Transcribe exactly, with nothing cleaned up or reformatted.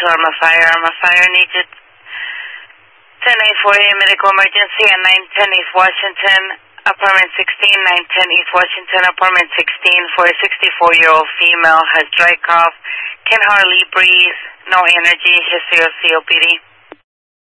Arma Fire. Arma Fire needed ten eight four eight medical emergency at nine ten East Washington, apartment sixteen, nine ten East Washington, apartment sixteen, for a sixty-four-year-old female, has dry cough, can hardly breathe, no energy, history of C O P D.